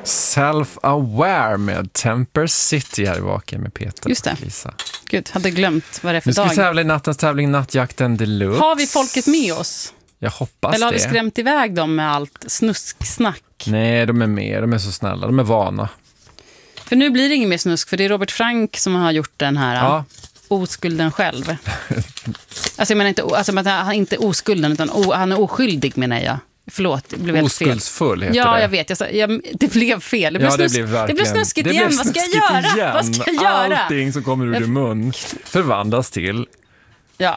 Self-aware med Temper City här i Vaken med Peter. Just det. Och Lisa. Gud, hade glömt vad det är för Nu ska dag. vi tävla i nattens tävling Nattjakten Deluxe. Har vi folket med oss? Jag hoppas Eller har det. vi skrämt iväg dem med allt snusksnack? Nej, de är med. De är så snälla. De är vana. För nu blir det ingen mer snusk, för det är Robert Frank som har gjort den här oskulden själv. Alltså jag menar inte, han är inte oskulden, utan han är oskyldig, menar jag. Förlåt, det blev helt fel. Oskuldsfull heter det. Ja, jag vet. Det blev fel. Det blev snuskigt igen. Vad ska jag göra? Allting som kommer ur din mun förvandlas till